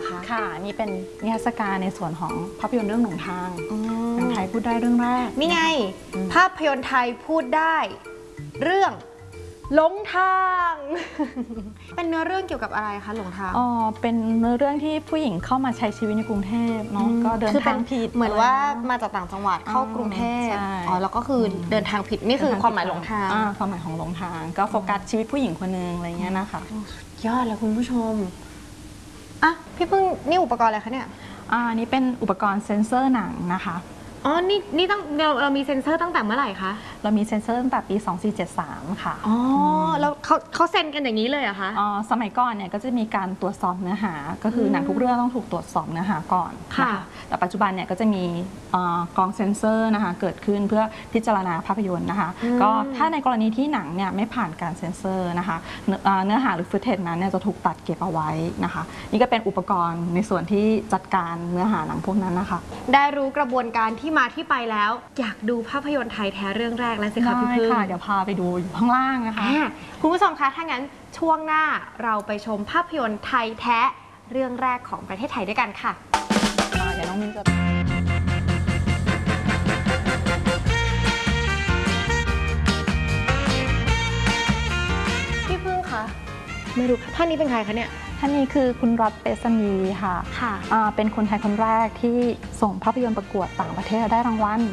อคะค่ะนี่เป็นนิทรรศการในส่วนของภาพยนตร์เรื่องหลงทางหนังไทยพูดได้เรื่องแรกนี่ไงภาพยนตร์ไทยพูดได้เรื่องหลงทางเป็นเนื้อเรื่องเกี่ยวกับอะไรคะหลงทางเป็นเนื้อเรื่องที่ผู้หญิงเข้ามาใช้ชีวิตในกรุงเทพเนาะก็เดินทางผิดเหมือนว่ามาจากต่างจังหวัดเข้ากรุงเทพแล้วก็คือเดินทางผิดนี่คือความหมายหลงทางความหมายของหลงทางก็โฟกัสชีวิตผู้หญิงคนนึงอะไรเงี้ยนะคะยอดเลยคุณผู้ชมอ่ะพี่พึ่งนี่อุปกรณ์อะไรคะเนี่ยนี่เป็นอุปกรณ์เซ็นเซอร์หนังนะคะนี่ต้องเรามีเซ็นเซอร์ตั้งแต่เมื่อไหร่คะเรามีเซ็นเซอร์ตั้งแต่ปี2473ค่ะแล้วเขาเซ็นกันอย่างนี้เลยเหรอคะสมัยก่อนเนี่ยก็จะมีการตรวจสอบเนื้อหาก็คือหนังทุกเรื่องต้องถูกตรวจสอบเนื้อหาก่อนค่ะแต่ปัจจุบันเนี่ยก็จะมีกองเซ็นเซอร์นะคะเกิดขึ้นเพื่อพิจารณาภาพยนตร์นะคะก็ถ้าในกรณีที่หนังเนี่ยไม่ผ่านการเซ็นเซอร์นะคะเนื้อหาหรือฟุตเทจนั้นเนี่ยจะถูกตัดเก็บเอาไว้นะคะนี่ก็เป็นอุปกรณ์ในส่วนที่จัดการเนื้อหาหนังพวกนั้นนะคะได้รู้กระบวนการที่มาที่ไปแล้วอยากดูภาพยนตร์ไทยแท้เรื่องแรกแล้วสิคะพี่พึ่งเดี๋ยวพาไปดูอยู่ข้างล่างนะคะคุณผู้ชมคะถ้างั้นช่วงหน้าเราไปชมภาพยนตร์ไทยแท้เรื่องแรกของประเทศไทยด้วยกันค่ะเดี๋ยวน้องมินจะพี่พึ่งคะไม่รู้ท่านนี้เป็นใครคะเนี่ยท่านนี้คือคุณรัตเปสมีค่ะเป็นคนไทยคนแรกที่ส่งภาพยนตร์ประกวดต่างประเทศได้รางวัล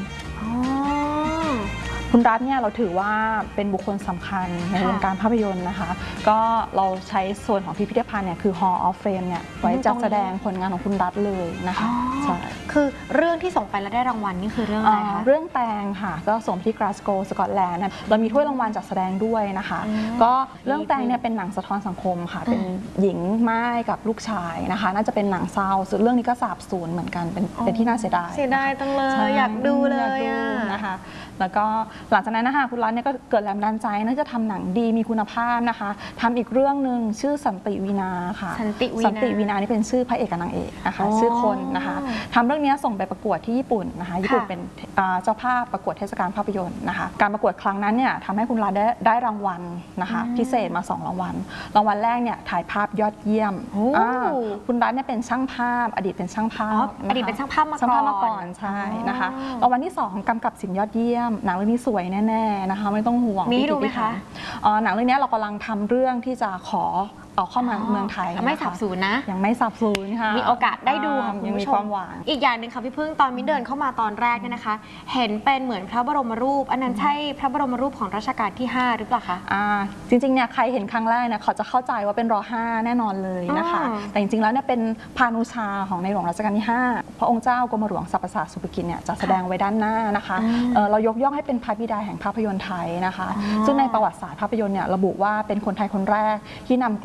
คุณรัฐเนี่ยเราถือว่าเป็นบุคคลสำคัญในวงการภาพยนตร์นะคะก็เราใช้ส่วนของพิพิธภัณฑ์เนี่ยคือ Hall of Fame เนี่ยไว้จัดแสดงผลงานของคุณรัฐเลยนะคะใช่คือเรื่องที่ส่งไปแล้วได้รางวัลนี่คือเรื่องอะไรคะเรื่องแตงค่ะก็ส่งที่กลาสโกว์สกอตแลนด์เรามีถ้วยรางวัลจัดแสดงด้วยนะคะก็เรื่องแตงเนี่ยเป็นหนังสะท้อนสังคมค่ะเป็นหญิงม่ายกับลูกชายนะคะน่าจะเป็นหนังเศร้าส่วนเรื่องนี้ก็สาบสูญเหมือนกันเป็นที่น่าเสียดายจังเลยอยากดูเลยนะคะแล้วก็หลังจากนั้นนะคะคุณรัฐเนี่ยก็เกิดแรงบันดาลใจน่าจะทำหนังดีมีคุณภาพนะคะทำอีกเรื่องหนึ่งชื่อสันติวีนาค่ะสันติวีนานี่เป็นชื่อพระเอกกับนางเอกนะคะชื่อคนนะคะทำเรื่องนี้ส่งไปประกวดที่ญี่ปุ่นนะคะญี่ปุ่นเป็นเจ้าภาพประกวดเทศกาลภาพยนตร์นะคะการประกวดครั้งนั้นเนี่ยทำให้คุณรัฐได้รางวัลนะคะพิเศษมา2รางวัลรางวัลแรกเนี่ยถ่ายภาพยอดเยี่ยมคุณรัฐเนี่ยเป็นช่างภาพอดีตเป็นช่างภาพอดีตเป็นช่างภาพมาก่อนใช่นะคะรางวัลที่2กำกับสินยอดเยี่ยมหนังเรื่องนี้สวยแน่ๆนะคะไม่ต้องห่วงมีดูไหมคะหนังเรื่องนี้เรากำลังทำเรื่องที่จะขอเอาเข้ามาเมืองไทยไม่สับสูนนะยังไม่สับสูนค่ะมีโอกาสได้ดูค่ะยังมีความหวังอีกอย่างหนึ่งค่ะพี่พึ่งตอนมิ้นเดินเข้ามาตอนแรกเนี่ยนะคะเห็นเป็นเหมือนพระบรมรูปอันนั้นใช่พระบรมรูปของรัชกาลที่5หรือเปล่าคะจริงๆเนี่ยใครเห็นครั้งแรกเนี่ยเขาจะเข้าใจว่าเป็นร.5แน่นอนเลยนะคะแต่จริงๆแล้วเนี่ยเป็นพานุชาของในหลวงรัชกาลที่5พระองค์เจ้ากรมหลวงสรรพศาสตร์สุภกิจเนี่ยจะแสดงไว้ด้านหน้านะคะเรายกย่องให้เป็นพระบิดาแห่งภาพยนตร์ไทยนะคะซึ่งในประวัติศาสตร์ภาพยนตร์เนี่ยระบุว่าเป็นคนไทยคนแรกที่นำ